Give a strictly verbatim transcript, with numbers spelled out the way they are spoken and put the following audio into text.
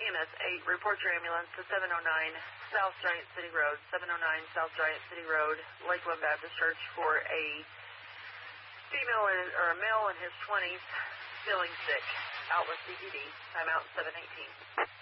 E M S eight, report your ambulance to seven oh nine South Giant City Road, seven oh nine South Giant City Road, Lakeland Baptist Church for a female in, or a male in his twenties, feeling sick. Out with C P D. Time out seven eighteen.